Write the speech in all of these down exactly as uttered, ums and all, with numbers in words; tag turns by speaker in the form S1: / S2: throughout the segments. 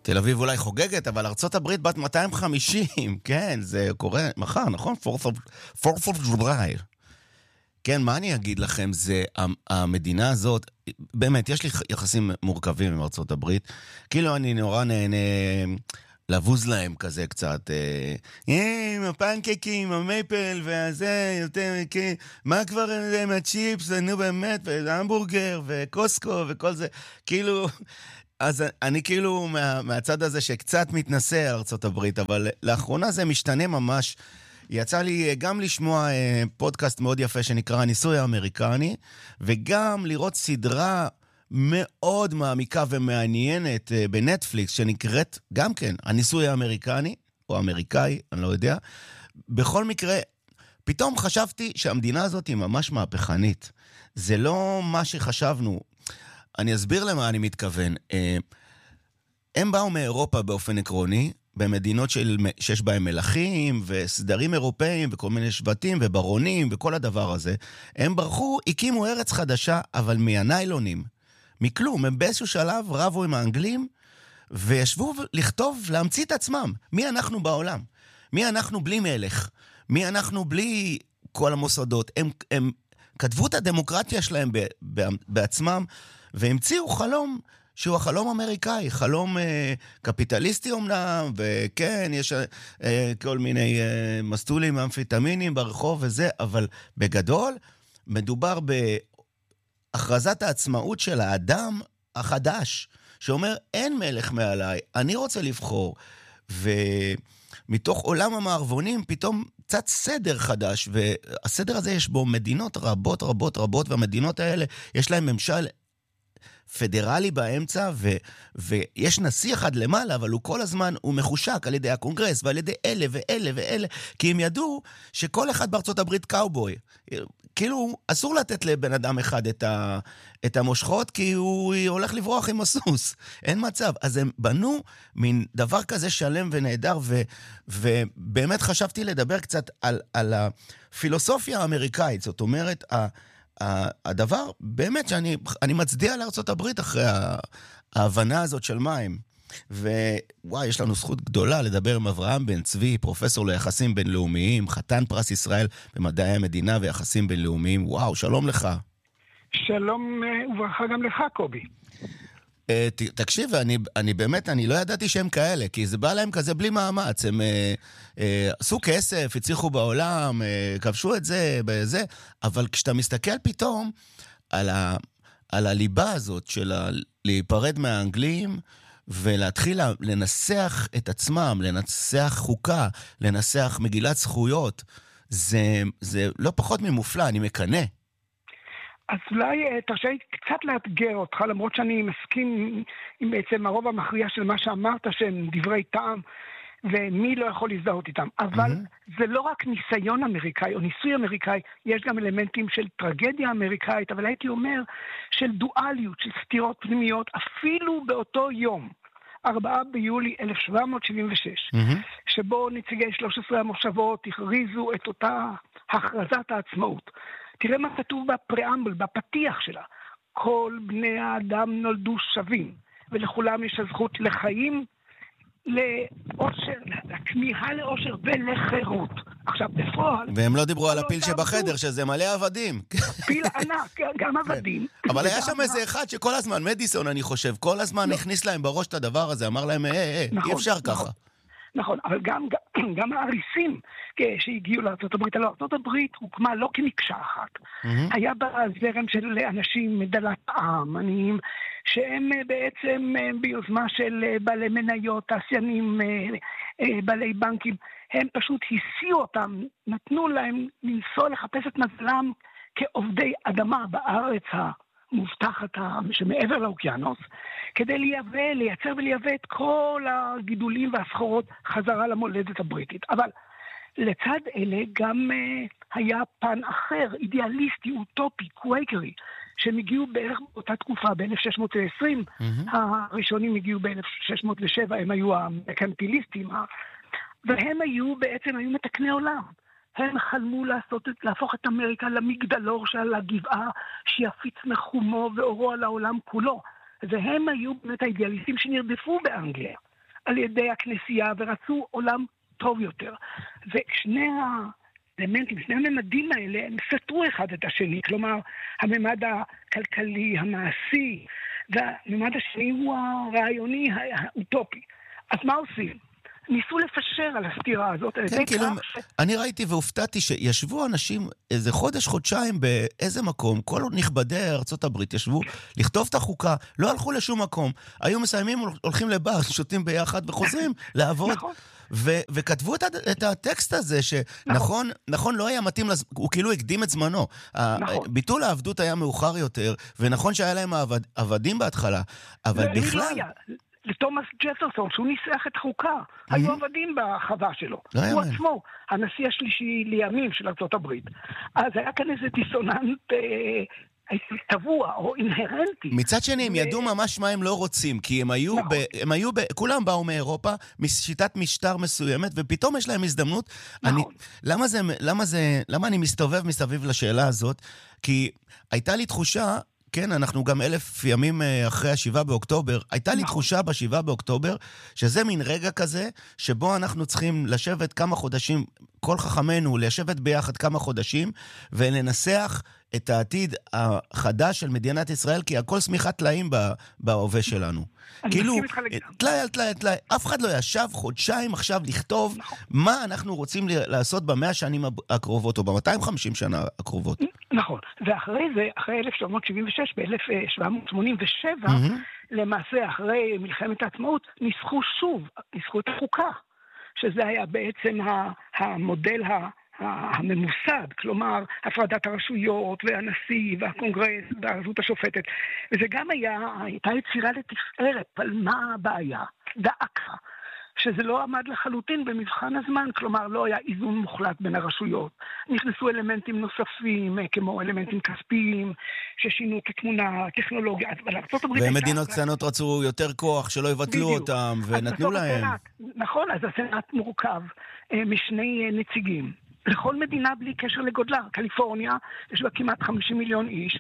S1: תל אביב אולי חוגגת, אבל ארצות הברית בת מאתיים וחמישים, כן, זה קורה מחר, נכון? fourth of July. כן, מה אני אגיד לכם, זה המדינה הזאת, באמת, יש לי יחסים מורכבים עם ארצות הברית, כאילו אני נורא נהנה לבוז להם כזה קצת, אה, עם הפנקקים, המייפל, והזה, יותר, מה כבר עם הצ'יפס, נו באמת, והמבורגר, וקוסקו, וכל זה, כאילו... אז אני כאילו מה, מהצד הזה שקצת מתנסה על ארצות הברית, אבל לאחרונה זה משתנה ממש. יצא לי גם לשמוע פודקאסט מאוד יפה שנקרא הניסוי האמריקני, וגם לראות סדרה מאוד מעמיקה ומעניינת בנטפליקס, שנקראת גם כן הניסוי האמריקני, או אמריקאי, אני לא יודע. בכל מקרה, פתאום חשבתי שהמדינה הזאת היא ממש מהפכנית. זה לא מה שחשבנו. אני אסביר למה אני מתכוון. הם באו מאירופה באופן עקרוני, במדינות של, שיש בהם מלכים וסדרים אירופאים וכל מיני שבטים וברונים וכל הדבר הזה. הם ברחו, הקימו ארץ חדשה, אבל מהניילונים, מכלום. הם באיזשהו שלב רבו עם האנגלים וישבו לכתוב, להמציא את עצמם. מי אנחנו בעולם? מי אנחנו בלי מלך? מי אנחנו בלי כל המוסדות? הם, הם כתבו את הדמוקרטיה שלהם ב, ב, בעצמם, והמציאו חלום שהוא החלום אמריקאי, חלום אה, קפיטליסטי אומנם, וכן, יש אה, כל מיני אה, מסטולים אמפיטמינים ברחוב וזה, אבל בגדול מדובר בהכרזת העצמאות של האדם החדש, שאומר, אין מלך מעליי, אני רוצה לבחור, ומתוך עולם המערבונים פתאום קצת סדר חדש, והסדר הזה יש בו מדינות רבות רבות רבות, והמדינות האלה יש להם ממשל פדרלי באמצע, ו, ויש נשיא אחד למעלה, אבל הוא כל הזמן, הוא מחושק על ידי הקונגרס, ועל ידי אלה ואלה ואלה, כי הם ידעו שכל אחד בארצות הברית קאובוי. כאילו, אסור לתת לבן אדם אחד את, ה, את המושכות, כי הוא הולך לברוח עם הסוס. אין מצב. אז הם בנו מין דבר כזה שלם ונהדר, ו, ובאמת חשבתי לדבר קצת על, על הפילוסופיה האמריקאית. זאת אומרת, ה... הדבר, באמת שאני אני מצדיע לארצות הברית אחרי ההבנה הזאת של מים. ווואי, יש לנו זכות גדולה לדבר עם אברהם בן צבי, פרופסור ליחסים בינלאומיים, חתן פרס ישראל במדעי המדינה ויחסים בינלאומיים. וואו, שלום לך.
S2: שלום וברכה גם לך, קובי.
S1: תקשיב, אני, אני באמת, אני לא ידעתי שהם כאלה, כי זה בא להם כזה בלי מאמץ, הם אה, אה, עשו כסף, הצליחו בעולם, אה, כבשו את זה, בזה, אבל כשאתה מסתכל פתאום על, ה, על הליבה הזאת של ה, להיפרד מהאנגלים, ולהתחיל לנסח את עצמם, לנסח חוקה, לנסח מגילת זכויות, זה, זה לא פחות ממופלא, אני מקנה.
S2: אז אולי תרשה לי קצת לאתגר אותך, למרות שאני מסכים עם בעצם הרוב המכריע של מה שאמרת, שהם דברי טעם, ומי לא יכול להזדהות איתם. אבל mm-hmm. זה לא רק ניסיון אמריקאי או ניסוי אמריקאי, יש גם אלמנטים של טרגדיה אמריקאית, אבל הייתי אומר של דואליות, של סתירות פנימיות, אפילו באותו יום, ארבעה ביולי אלף שבע מאות שבעים ושש, mm-hmm. שבו נציגי שלוש עשרה המושבות הכריזו את אותה הכרזת העצמאות. תראה מה כתוב בפראמבל, בפתיח שלה. כל בני האדם נולדו שווים, ולכולם יש הזכות לחיים, לאושר, לכמיהה לאושר ולחירות. עכשיו, בפועל...
S1: והם לא דיברו על הפיל שבחדר, שזה מלא עבדים.
S2: פיל ענק, גם עבדים.
S1: אבל היה שם איזה אחד שכל הזמן, מדיסון, אני חושב, כל הזמן הכניס להם בראש את הדבר הזה, אמר להם, אה, אה, אי אפשר ככה.
S2: נכון, אבל גם, גם, גם האריסים שהגיעו לארצות הברית, הלוא ארצות הברית הוקמה לא כמקשה אחת. Mm-hmm. היה בה זרם של אנשים מדלת עם, עניים, שהם בעצם ביוזמה של בעלי מניות, תעשיינים, בעלי בנקים, הם פשוט הסיעו אותם, נתנו להם לנסוע לחפש את מזלם כעובדי אדמה בארץ המובטחת שמעבר לאוקיינוס, כדי לייבא, לייצר ולייבא את כל הגידולים והסחורות חזרה למולדת הבריטית. אבל לצד אלה גם uh, היה פן אחר, אידיאליסטי, אוטופי, קווייקרי, שהם הגיעו בערך באותה תקופה, ב-אלף שש מאות ועשרים, mm-hmm. הראשונים הגיעו ב-אלף שש מאות ושבע, הם היו המקנטיליסטים, והם היו בעצם, היו מתקני עולם. הם חלמו לעשות, להפוך את אמריקה למגדלור של הגבעה, שיפיץ מחומו ואורו על העולם כולו. והם היו באמת האידיאליסטים שנרדפו באנגליה. על ידי הכנסייה, ורצו עולם טוב יותר. ושני האלמנטים, שני הממדים האלה, הם סתרו אחד את השני. כלומר, הממד הכלכלי, המעשי, והממד השני הוא הרעיוני, האוטופי. אז מה עושים? ניסו לפשר על הסתירה הזאת.
S1: כן, כאילו, אני ראיתי והופתעתי שישבו אנשים איזה חודש, חודשיים באיזה מקום, כל נכבדי ארצות הברית ישבו לכתוב את החוקה, לא הלכו לשום מקום, היו מסיימים, הולכים לבר, שותים ביחד וחוזרים לעבוד. וכתבו את הטקסט הזה, שנכון, נכון, לא היה מתאים, הוא כאילו הקדים את זמנו. ביטול העבדות היה מאוחר יותר, ונכון שהיה להם עבדים בהתחלה, אבל בכלל...
S2: לתומאס ג'פרסון, שהוא ניסח את החוקה, היו עבדים בחווה שלו. הוא עצמו, הנשיא השלישי לימים של ארצות הברית. אז היה כאן איזה דיסוננט טבוע או אינהרנטי.
S1: מצד שני, הם ידעו ממש מה הם לא רוצים, כי הם היו, הם היו, כולם באו מאירופה, משיטת משטר מסוימת, ופתאום יש להם הזדמנות. למה זה, למה זה, למה אני מסתובב מסביב לשאלה הזאת? כי הייתה לי תחושה, כן, אנחנו גם אלף ימים אחרי השבעה באוקטובר, הייתה לי תחושה בשבעה באוקטובר, שזה מין רגע כזה, שבו אנחנו צריכים לשבת כמה חודשים, כל חכמנו, לשבת ביחד כמה חודשים, ולנסח את העתיד החדש של מדינת ישראל, כי הכל סמיכת טלאים בהווה שלנו. כאילו, טלאי על טלאי על טלאי, אף אחד לא ישב חודשיים עכשיו לכתוב מה אנחנו רוצים לעשות במאה שנים הקרובות, או ב-מאתיים וחמישים שנה הקרובות.
S2: נכון, ואחרי זה, אחרי אלף שבע מאות שבעים ושש, ב-אלף שבע מאות שמונים ושבע, למעשה אחרי מלחמת העצמאות, ניסחו שוב, ניסחו את החוקה, שזה היה בעצם המודל ה... הממוסד, כלומר, הפרדת הרשויות והנשיא והקונגרס והרשות השופטת. וזה גם היה, הייתה יצירה לתפארת, אבל מה הבעיה? דאקה, שזה לא עמד לחלוטין במבחן הזמן, כלומר, לא היה איזון מוחלט בין הרשויות. נכנסו אלמנטים נוספים, כמו אלמנטים כספיים, ששינו את התמונה, טכנולוגיה, אבל ארצות הברית...
S1: ומדינות קטנות רצו יותר כוח, שלא יבטלו אותם, ונתנו להם.
S2: נכון, אז הסנאט מורכב משני נציגים. לכל מדינה בלי קשר לגודלה. קליפורניה, יש בה כמעט חמישים מיליון איש,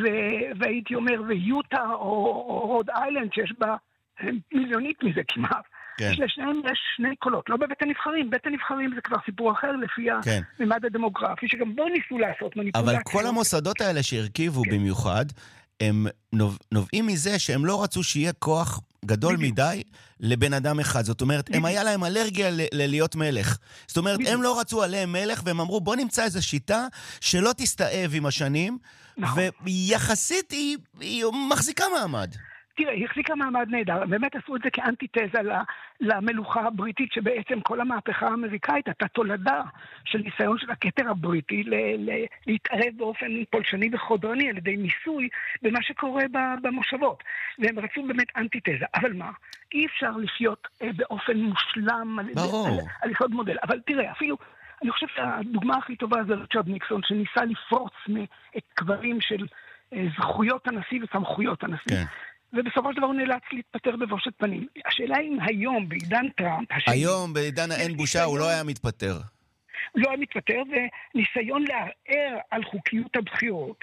S2: ו- והייתי אומר, ויוטה או, או רוד איילנד, שיש בה מיליונית מזה כמעט. כן. יש לשניהם יש שני קולות, לא בבית הנבחרים. בית הנבחרים זה כבר סיפור אחר לפי כן. הממד הדמוגרפי, שגם בו ניסו לעשות מניפולציה.
S1: אבל כל המוסדות האלה שהרכיבו כן. במיוחד, הם נוב, נובעים מזה שהם לא רצו שיהיה כוח גדול בדיוק. מדי לבן אדם אחד. זאת אומרת, בדיוק. הם היה להם אלרגיה ל- ללהיות מלך. זאת אומרת, בדיוק. הם לא רצו עליהם מלך, והם אמרו, בוא נמצא איזו שיטה שלא תסתאב עם השנים, נכון. ויחסית היא, היא מחזיקה מעמד.
S2: תראה, היא החזיקה מעמד נהדר, באמת עשו את זה כאנטיתזה למלוכה הבריטית, שבעצם כל המהפכה האמריקאית הייתה תולדה של ניסיון של הכתר הבריטי ל- ל- להתערב באופן פולשני וחודרני על ידי ניסוי במה שקורה במושבות. והם רצו באמת אנטיתזה. אבל מה? אי אפשר לחיות באופן מושלם על, על, על לחיות מודל. אבל תראה, אפילו, אני חושב שהדוגמה הכי טובה זה ריצ'רד ניקסון, שניסה לפרוץ את קברים של זכויות הנשיא וסמכויות הנשיא. כן. ובסופו של דבר הוא נאלץ להתפטר בבושת פנים. השאלה אם היום, בעידן טראמפ...
S1: היום, בעידן האין בושה, הוא לא היה מתפטר.
S2: הוא לא היה מתפטר, וניסיון לערער על חוקיות הבחירות.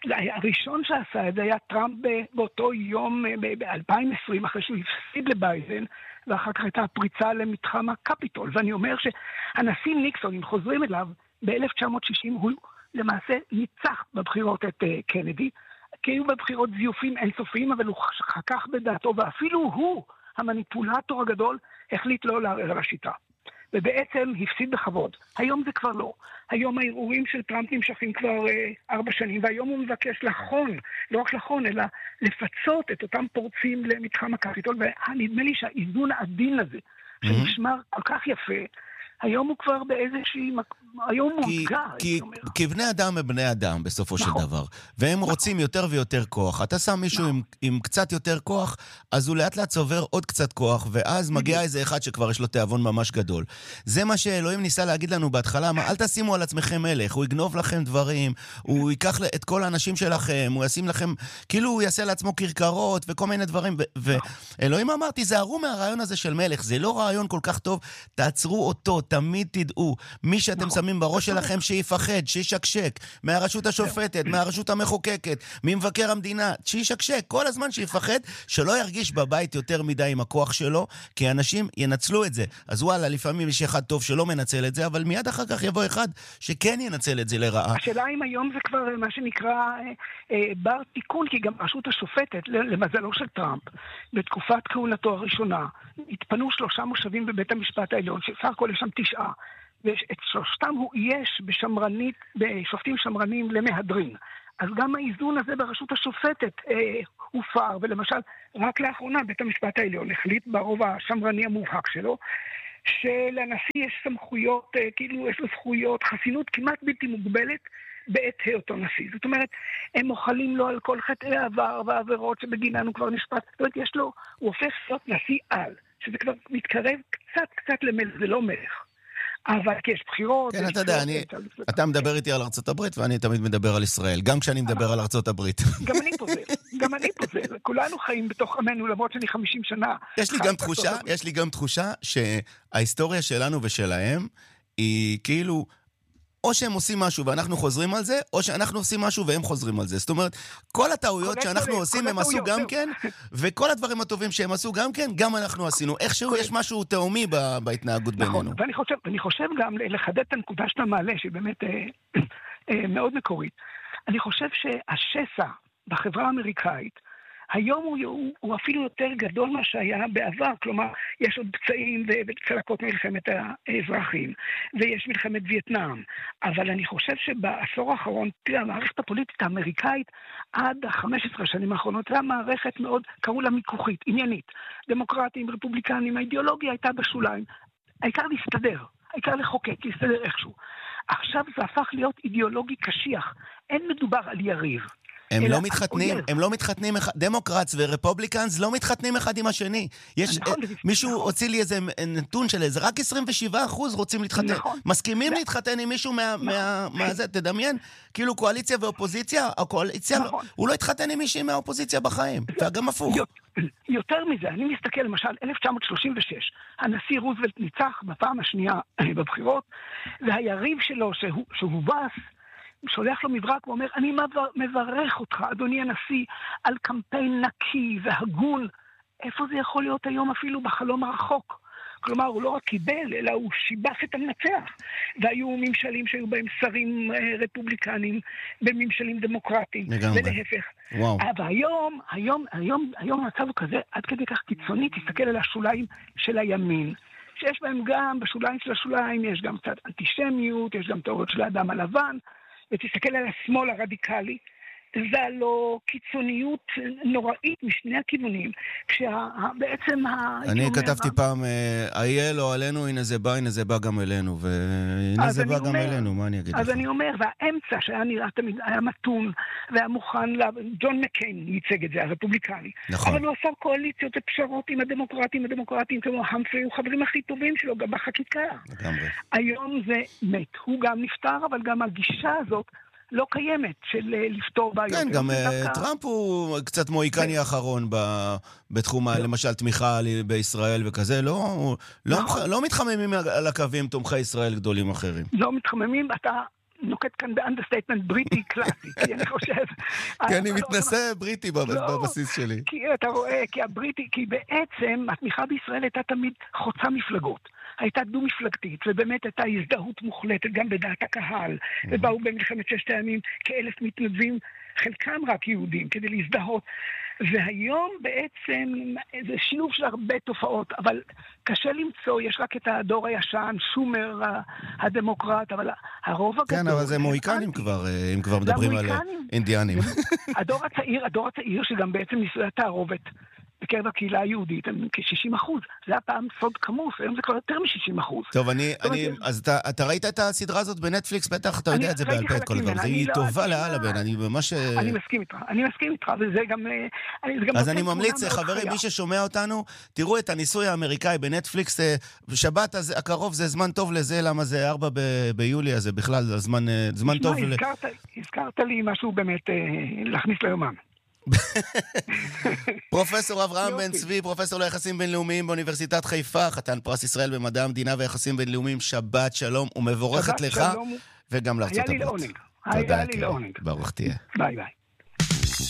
S2: הראשון שעשה את זה היה טראמפ באותו יום, ב-אלפיים ועשרים, אחרי שהוא הפסיד לביידן, ואחר כך הייתה הפריצה למתחם הקפיטול. ואני אומר שהנשיא ניקסון, אם חוזרים אליו, ב-אלף תשע מאות שישים, הוא למעשה ניצח בבחירות את קנדי, כי היו בבחירות זיופים אינסופיים, אבל הוא חכך בדעתו, ואפילו הוא, המניפולטור הגדול, החליט לא לערער על השיטה. ובעצם הפסיד בכבוד. היום זה כבר לא. היום הערעורים של טראמפ נמשכים כבר אה, ארבע שנים, והיום הוא מבקש לחון, לא רק לחון, אלא לפצות את אותם פורצים למתחם הקפיטול, ונדמה לי שהאיזון העדין הזה, שנשמר כל כך יפה, היום הוא כבר באיזושהי... היום הוא מודגע,
S1: כי, כי בני אדם הם בני אדם בסופו נכון. של דבר, והם נכון. רוצים יותר ויותר כוח. אתה שם מישהו נכון. עם, עם קצת יותר כוח, אז הוא לאט לאט צובר עוד קצת כוח, ואז מגיע איזה אחד שכבר יש לו תיאבון ממש גדול. זה מה שאלוהים ניסה להגיד לנו בהתחלה, מה, אל תשימו על עצמכם מלך, הוא יגנוב לכם דברים, הוא ייקח את כל האנשים שלכם, הוא ישים לכם, כאילו הוא יעשה לעצמו קרקרות וכל מיני דברים, ואלוהים אמרתי, זהרו מהרעיון הזה של מלך, זה לא רעיון כל כך טוב, תעצרו אותו, תמיד תדעו, מי שאתם שמים בראש שלכם שיפחד, שישקשק, מהרשות השופטת, מהרשות המחוקקת, ממבקר המדינה, שישקשק, כל הזמן שיפחד, שלא ירגיש בבית יותר מדי עם הכוח שלו, כי אנשים ינצלו את זה. אז וואלה, לפעמים יש אחד טוב שלא מנצל את זה, אבל מיד אחר כך יבוא אחד שכן ינצל את זה לרעה.
S2: השאלה אם היום זה כבר מה שנקרא אה, אה, בר תיקון, כי גם רשות השופטת, למזלו של טראמפ, בתקופת כהונתו הראשונה, התפנו שלושה מושבים בבית המשפט העליון, שסך הכל יש שם תשעה, ואת שלושתם הוא יש בשמרנית, בשופטים שמרנים למהדרין. אז גם האיזון הזה ברשות השופטת אה, הופר, ולמשל, רק לאחרונה בית המשפט העליון החליט ברוב השמרני המובהק שלו, שלנשיא יש סמכויות, אה, כאילו יש לו זכויות, חסינות כמעט בלתי מוגבלת בעת היותו נשיא. זאת אומרת, הם מוחלים לו על כל חטאי העבר והעבירות שבגינן הוא כבר נשפט. זאת אומרת, יש לו, הוא הופך להיות נשיא על, שזה כבר מתקרב קצת קצת למלך, זה לא מלך. אבל כי יש בחירות...
S1: כן, אתה יודע, אתה מדבר איתי על ארצות הברית, ואני תמיד מדבר על ישראל, גם כשאני מדבר על ארצות הברית.
S2: גם אני פוזל, גם אני פוזל. כולנו חיים בתוך עמנו, למרות שאני חמישים שנה...
S1: יש לי גם תחושה, יש לי גם תחושה שההיסטוריה שלנו ושלהם היא כאילו... או שהם עושים משהו ואנחנו חוזרים על זה, או שאנחנו עושים משהו והם חוזרים על זה. זאת אומרת, כל הטעויות שאנחנו עושים הם עשו גם כן, וכל הדברים הטובים שהם עשו גם כן, גם אנחנו עשינו. איכשהו יש משהו תאומי בהתנהגות בינינו.
S2: ואני חושב, ואני חושב גם לחדד את הנקודה שאתה מעלה, שהיא באמת מאוד מקורית. אני חושב שהשסע בחברה האמריקאית, היום הוא, הוא, הוא אפילו יותר גדול מה שהיה בעבר, כלומר, יש עוד פצעים וצלקות מלחמת האזרחים, ויש מלחמת וייטנאם, אבל אני חושב שבעשור האחרון, תראה, המערכת הפוליטית האמריקאית, עד ה-חמש עשרה שנים האחרונות, זו מערכת מאוד, קראו לה מיקוחית, עניינית, דמוקרטים, רפובליקנים, האידיאולוגיה הייתה בשוליים, העיקר להסתדר, העיקר לחוקק, להסתדר איכשהו. עכשיו זה הפך להיות אידיאולוגי קשיח, אין מדובר על יריב.
S1: הם לא מתחתנים, הם לא מתחתנים, דמוקרטס ורפובליקנס לא מתחתנים אחד עם השני. יש, מישהו הוציא לי איזה נתון של איזה, רק עשרים ושבעה אחוז רוצים להתחתן. מסכימים להתחתן עם מישהו מה זה, תדמיין, כאילו קואליציה ואופוזיציה, הקואליציה, הוא לא התחתן עם מישהי מהאופוזיציה בחיים, וגם הפוך.
S2: יותר מזה, אני מסתכל למשל, אלף תשע מאות שלושים ושש, הנשיא רוזוולט ניצח בפעם השנייה בבחירות, והיריב שלו שהוא בס, שולח לו מברק ואומר, אני מברך אותך, אדוני הנשיא, על קמפיין נקי והגון. איפה זה יכול להיות היום אפילו בחלום הרחוק? כלומר, הוא לא רק קיבל, אלא הוא שיבח את המנצח. והיו ממשלים שהיו בהם שרים רפובליקנים, בממשלים דמוקרטיים, ולהפך.
S1: וואו.
S2: אבל היום, היום, היום, היום המצב הוא כזה, עד כדי כך קיצוני, תסתכל על השוליים של הימין. שיש בהם גם, בשוליים של השוליים, יש גם קצת אנטישמיות, יש גם תיאוריות של האדם הלבן, ותסתכל על השמאל הרדיקלי, זה לא קיצוניות נוראית משני הכיוונים, כשבעצם...
S1: אני כתבתי פעם, איה לא עלינו, הנה זה בא, הנה זה בא גם אלינו, והנה זה בא גם אלינו, מה אני אגיד לך?
S2: אז אני אומר, והאמצע שהיה נראה תמיד, היה מתון, והיה מוכן, ג'ון מקיין ייצג את זה, הרפובליקני.
S1: נכון.
S2: אבל הוא עשה קואליציות ופשרות עם הדמוקרטים, הדמוקרטים כמו המפרי, הוא חברים הכי טובים שלו, גם בחקיקה.
S1: לגמרי.
S2: היום זה מת. הוא גם נפטר, אבל גם הגישה הזאת, לא קיימת של לפתור בעיות.
S1: כן, גם טראמפ הוא קצת מוהיקני האחרון בתחום, למשל, תמיכה בישראל וכזה, לא מתחממים על הקווים תומכי ישראל גדולים אחרים.
S2: לא מתחממים, אתה נוקט כאן באנדרסטייטמנט בריטי קלאסי, כי אני חושב...
S1: כי אני מתנסה בריטי בבסיס שלי.
S2: כי אתה רואה, כי הבריטי, כי בעצם התמיכה בישראל הייתה תמיד חוצה מפלגות. הייתה דו-מפלגתית, ובאמת הייתה הזדהות מוחלטת גם בדעת הקהל, ובאו במלחמת ששת הימים כאלף מתנדבים, חלקם רק יהודים, כדי להזדהות. והיום בעצם זה שילוב של הרבה תופעות, אבל קשה למצוא, יש רק את הדור הישן, שומר הדמוקרט, אבל הרוב הגדול...
S1: כן, אבל זה מוהיקנים כבר, אם כבר מדברים על אינדיאנים.
S2: הדור הצעיר, הדור הצעיר שגם בעצם ניסוי התערובת, בקרב הקהילה היהודית, הם כ-שישים אחוז. זה היה פעם סוד כמוס, היום זה כבר יותר מ-שישים אחוז.
S1: טוב, אני, אני, אז אתה, אתה ראית את הסדרה הזאת בנטפליקס? בטח אתה יודע את זה בעל פה את כל דבר. זה היא טובה להלאה בין, אני ממש...
S2: אני מסכים איתך, אני מסכים איתך, וזה גם...
S1: אז אני ממליץ, חברים, מי ששומע אותנו, תראו את הניסוי האמריקאי בנטפליקס, שבת הקרוב זה זמן טוב לזה, למה זה ארבעה ביולי, אז זה בכלל זמן טוב.
S2: הזכרת לי משהו באמת להכניס ליומן.
S1: פרופסור אברהם
S2: יופי.
S1: בן צבי, פרופסור ליחסים בינלאומיים באוניברסיטת חיפה, חתן פרס ישראל במדע המדינה ויחסים בינלאומיים, שבת שלום ומבורכת
S2: שבת
S1: לך
S2: שלום.
S1: וגם לארצות
S2: היה לי
S1: הברית.
S2: לעונג.
S1: תודה,
S2: היה לי
S1: יקירי.
S2: לעונג.
S1: ברוך תהיה.
S2: ביי ביי.